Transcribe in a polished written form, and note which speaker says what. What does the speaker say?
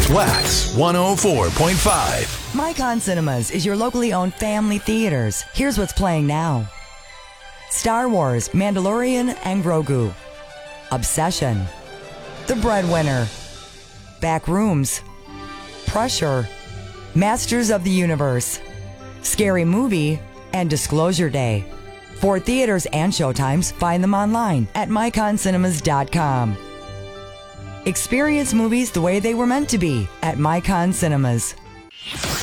Speaker 1: Wax 104.5.
Speaker 2: Micon Cinemas is your locally owned family theaters. Here's what's playing now: Star Wars, Mandalorian and Grogu, Obsession, The Breadwinner, Backrooms, Pressure, Masters of the Universe, Scary Movie, and Disclosure Day. For theaters and showtimes, find them online at myconcinemas.com. Experience movies the way they were meant to be at Micon Cinemas.